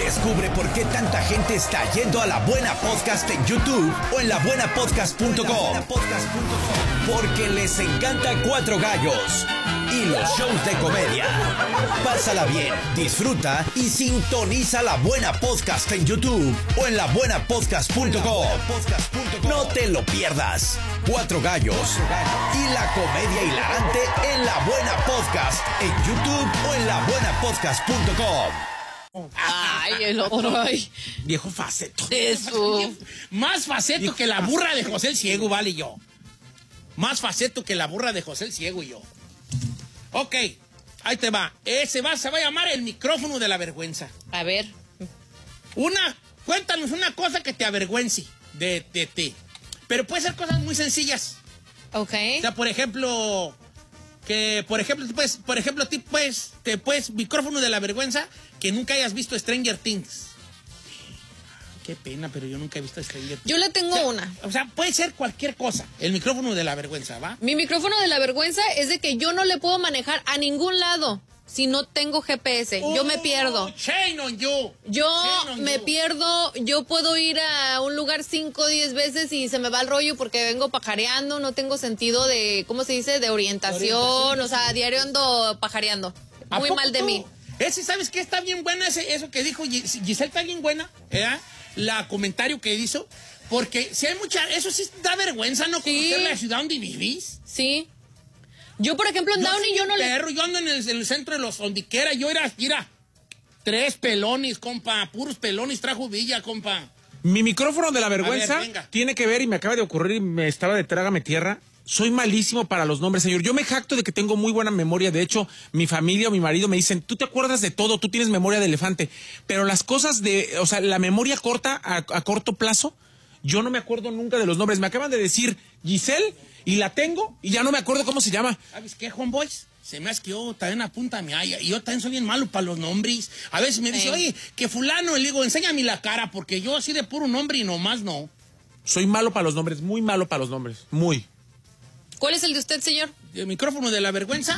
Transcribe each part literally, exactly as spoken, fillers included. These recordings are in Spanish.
Descubre por qué tanta gente está yendo a La Buena Podcast en YouTube o en la buena podcast punto com. Porque les encanta Cuatro Gallos y los shows de comedia. Pásala bien, disfruta y sintoniza La Buena Podcast en YouTube o en la buena podcast punto com. No te lo pierdas. Cuatro Gallos y la comedia hilarante en La Buena Podcast en YouTube o en la buena podcast punto com. Ay, el otro, ay. Viejo faceto. Eso. Más faceto Viejo que la burra de José el Ciego, vale yo. Más faceto que la burra de José el Ciego y yo. Ok, ahí te va. Ese va, se va a llamar el micrófono de la vergüenza. A ver. Una, cuéntanos una cosa que te avergüence de, de ti. Pero puede ser cosas muy sencillas. Ok. O sea, por ejemplo, que, por ejemplo, pues, por ejemplo, ti pues, te puedes, micrófono de la vergüenza, que nunca hayas visto Stranger Things. Qué pena, pero yo nunca he visto Stranger Things. Yo le tengo o sea, una. O sea, puede ser cualquier cosa. El micrófono de la vergüenza, ¿va? Mi micrófono de la vergüenza es de que yo no le puedo manejar a ningún lado si no tengo G P S. Oh, yo me pierdo. Shame on you. Yo on me you. pierdo, yo puedo ir a un lugar cinco o diez veces y se me va el rollo porque vengo pajareando, no tengo sentido de, ¿cómo se dice? De orientación, orientación. O sea, diario ando pajareando. Muy mal de tú? mí. Ese, ¿sabes qué? Está bien buena, ese, eso que dijo Giselle, está bien buena, ¿eh? La comentario que hizo, porque si hay mucha, eso sí da vergüenza, ¿no? Sí. Conocer la ciudad donde vivís. Sí. Yo, por ejemplo, en yo Downey, yo no perro, le... Yo ando en el, en el centro de los ondiquera, yo era, mira, tres pelones, compa, puros pelones trajo Villa, compa. Mi micrófono de la vergüenza ver, tiene que ver, y me acaba de ocurrir, y me estaba de trágame tierra. Soy malísimo para los nombres, señor. Yo me jacto de que tengo muy buena memoria. De hecho, mi familia o mi marido me dicen, tú te acuerdas de todo, tú tienes memoria de elefante. Pero las cosas de, o sea, la memoria corta, a, a corto plazo, yo no me acuerdo nunca de los nombres. Me acaban de decir Giselle y la tengo y ya no me acuerdo cómo se llama. ¿Sabes qué, homeboys? Se me hace que yo también apunta a mi ay, y yo también soy bien malo para los nombres. A veces me dice, sí. Oye, que fulano, y le digo, enséñame la cara, porque yo así de puro nombre y nomás no. Soy malo para los nombres, muy malo para los nombres, muy. ¿Cuál es el de usted, señor? ¿El micrófono de la vergüenza?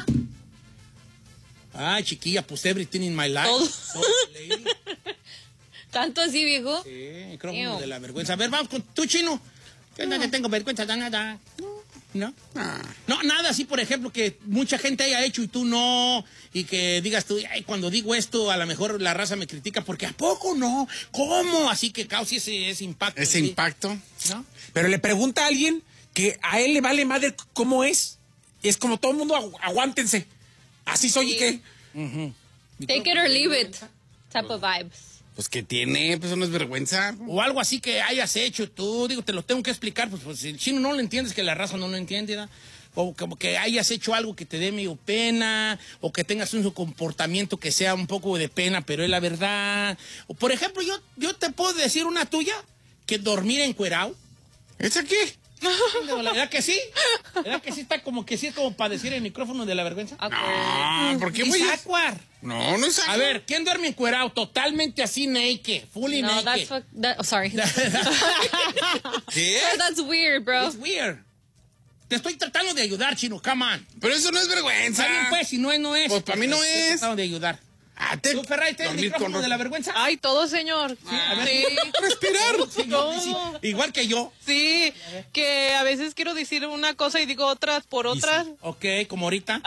Ay, chiquilla, pues everything in my life. Todo. Soy lady. ¿Tanto así, viejo? Sí, micrófono Ew. de la vergüenza. A ver, vamos con tu chino. ¿Qué no. que tengo vergüenza? Nada. ¿No? Ah. No, nada así, por ejemplo, que mucha gente haya hecho y tú no, y que digas tú, ay, cuando digo esto, a lo mejor la raza me critica, porque ¿a poco no? ¿Cómo? Así que causa ese, ese impacto. Ese ¿sí? impacto. ¿No? Pero le pregunta a alguien que a él le vale madre cómo es. Es como todo el mundo, agu aguántense. Así soy, sí. ¿Y qué? Uh-huh. Take it or leave it. Type of vibes. Pues que tiene, pues eso no es vergüenza. O algo así que hayas hecho tú, digo, te lo tengo que explicar, pues, pues si el chino no lo entiendes, que la raza no lo entiende, ¿no? O como que hayas hecho algo que te dé medio pena, o que tengas un comportamiento que sea un poco de pena, pero es la verdad. O por ejemplo, yo, yo te puedo decir una tuya, que dormir encuerado. ¿Esa qué? ¿La verdad que sí? ¿La verdad que sí está como que sí es como para decir el micrófono de la vergüenza? Okay. No, ¿por qué Es muy awkward. No, no es A ver, ¿quién duerme encuerado? Totalmente así naked, fully No, naked. that's fuck, that, oh, sorry. ¿Qué? That's weird, bro. It's weird. Te estoy tratando de ayudar, chino, come on. Pero eso no es vergüenza. Está bien, pues, si no es, no es. Pues para mí no Estoy es. tratando de ayudar. Ah, te... ¿Tú, Ferrari, tienes el dormir micrófono con de la vergüenza? Ay, todo, señor. Sí, a ver. Sí. Respirar. Sí, No. sí, igual que yo. Sí, que a veces quiero decir una cosa y digo otras por otras. Ok, como ahorita.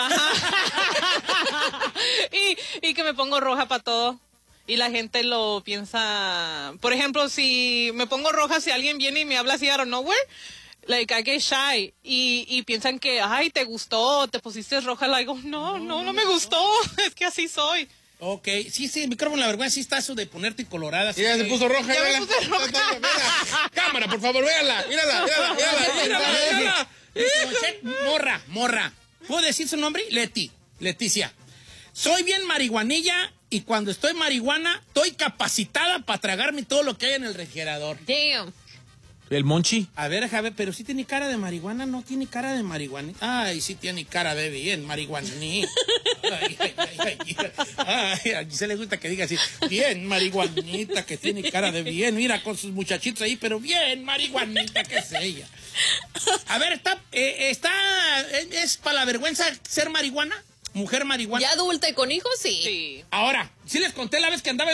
y, y que me pongo roja para todo. Y la gente lo piensa. Por ejemplo, si me pongo roja, si alguien viene y me habla así out of nowhere, like I get shy. Y, y piensan que, ay, te gustó, te pusiste roja. Le digo, no, no, no me gustó. Es que así soy. Ok, sí, sí, el micrófono de la vergüenza sí está eso de ponerte colorada. Ya se puso roja. Ya me véala. puse roja. Véala. Cámara, por favor, véala. Mírala, mírala, mírala. Mírala, mírala. Che, morra, morra. ¿Puedo decir su nombre? Leti, Leticia. Soy bien marihuanilla y cuando estoy marihuana, estoy capacitada para tragarme todo lo que hay en el refrigerador. Damn. El Monchi. A ver, a ver, pero sí tiene cara de marihuana, no tiene cara de marihuana. Ay, sí tiene cara de bien marihuaní. Ay, ay, ay, ay, ay, a Giselle le gusta que diga así, bien marihuanita, que tiene cara de bien. Mira, con sus muchachitos ahí, pero bien marihuanita, que es ella. A ver, está, eh, está, ¿es para la vergüenza ser marihuana? ¿Mujer marihuana? ¿Ya adulta y con hijos? Sí. Sí. Ahora, sí les conté la vez que andaba